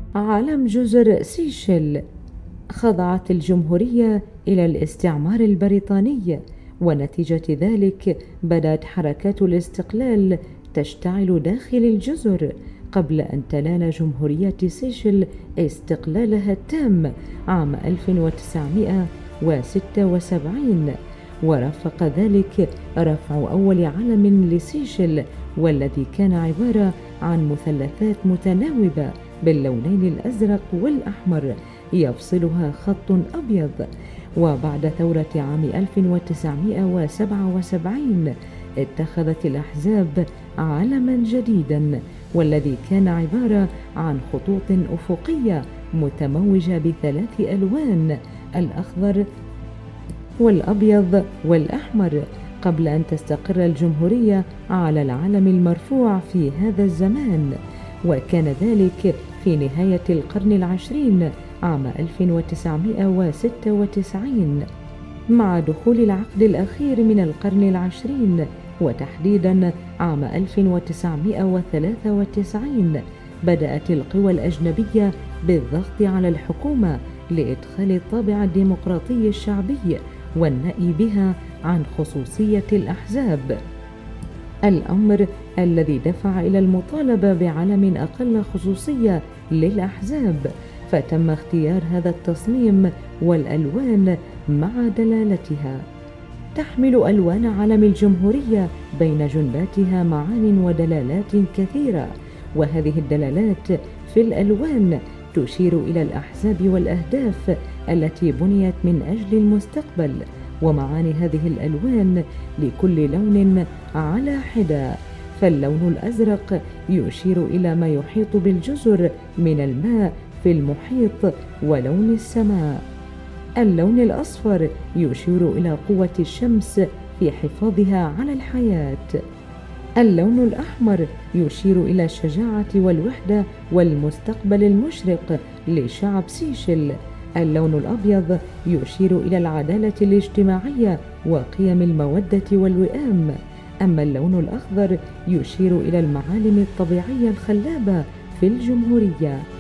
علم جزر سيشل. خضعت الجمهورية إلى الاستعمار البريطاني، ونتيجة ذلك بدأت حركات الاستقلال تشتعل داخل الجزر قبل أن تنال جمهورية سيشل استقلالها التام عام 1976، ورافق ذلك رفع أول علم لسيشل، والذي كان عبارة عن مثلثات متناوبة باللونين الأزرق والأحمر يفصلها خط أبيض. وبعد ثورة عام 1977 اتخذت الأحزاب علما جديدا، والذي كان عبارة عن خطوط أفقية متموجة بثلاث ألوان: الأخضر والأبيض والأحمر، قبل أن تستقر الجمهورية على العلم المرفوع في هذا الزمان. وكان ذلك في نهاية القرن العشرين عام 1996. مع دخول العقد الأخير من القرن العشرين، وتحديدا عام 1993، بدأت القوى الأجنبية بالضغط على الحكومة لإدخال الطابع الديمقراطي الشعبي والنأي بها عن خصوصية الأحزاب، الأمر الذي دفع إلى المطالبة بعلم أقل خصوصية للأحزاب. فتم اختيار هذا التصميم والألوان مع دلالتها. تحمل ألوان علم الجمهورية بين جنباتها معان ودلالات كثيرة، وهذه الدلالات في الألوان تشير إلى الأحزاب والأهداف التي بنيت من أجل المستقبل، ومعاني هذه الألوان لكل لون على حدة. فاللون الأزرق يشير إلى ما يحيط بالجزر من الماء في المحيط ولون السماء. اللون الأصفر يشير إلى قوة الشمس في حفاظها على الحياة. اللون الأحمر يشير إلى الشجاعة والوحدة والمستقبل المشرق لشعب سيشل. اللون الأبيض يشير إلى العدالة الاجتماعية وقيم المودة والوئام. أما اللون الأخضر يشير إلى المعالم الطبيعية الخلابة في الجمهورية.